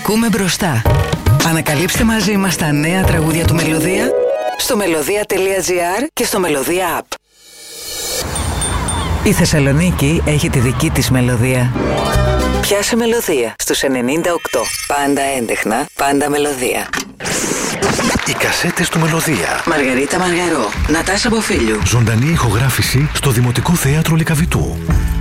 Ακούμε μπροστά. Ανακαλύψτε μαζί μας τα νέα τραγούδια του Μελωδία στο melodia.gr και στο Melodia App. Η Θεσσαλονίκη έχει τη δική της μελωδία. Πιάσε μελωδία στους 98. Πάντα έντεχνα, πάντα μελωδία. Οι κασέτες του Μελωδία. Μαργαρίτα Μαργαρό, Νατάσα Μποφίλιου. Ζωντανή ηχογράφηση στο Δημοτικό Θέατρο Λυκαβητού.